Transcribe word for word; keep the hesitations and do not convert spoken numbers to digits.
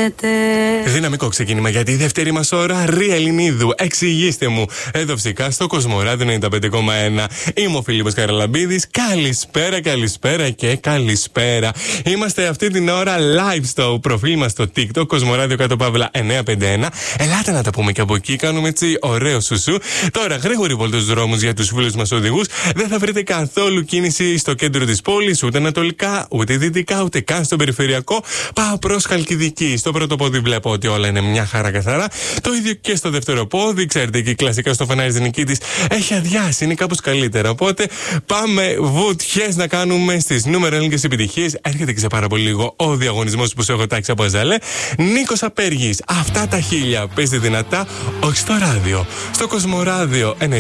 γίνεται. Δυναμικό ξεκίνημα για τη δεύτερη μας ώρα. Ρία Ελληνίδου, εξηγήστε μου. Εδώ φυσικά στο Κοσμοράδιο ενενήντα πέντε κόμμα ένα. Είμαι ο Φίλιππος Καραλαμπίδης. Καλησπέρα, καλησπέρα και καλησπέρα. Είμαστε αυτή την ώρα live στο προφίλ μας στο TikTok, Κοσμοράδιο κάτω παύλα εννιακόσια πενήντα ένα. Ελάτε να τα πούμε και από εκεί. Κάνουμε έτσι ωραίο σουσού. Τώρα, γρήγορη βόλτα στους δρόμους για τους φίλους μας οδηγούς. Δεν θα βρείτε καθόλου κίνηση στο κέντρο της πόλης, ούτε ανατολικά, ούτε δυτικά, ούτε καν στο περιφερειακό. Πάω προς Χαλκιδική. Στο πρώτο πόδι βλέπω ότι όλα είναι μια χαρά καθαρά. Το ίδιο και στο δεύτερο πόδι. Ξέρετε, και κλασικά στο φανάρι της Νικήτης έχει αδειάσει, είναι κάπως καλύτερα. Οπότε πάμε βουτιές να κάνουμε στις νούμερο ελληνικές επιτυχίες. Έρχεται και σε πάρα πολύ λίγο ο διαγωνισμός που σου έχω τάξει από Αζαλέ. Νίκος Απέργης, αυτά τα χίλια παίζει δυνατά, όχι στο ράδιο. Στο Κοσμοράδιο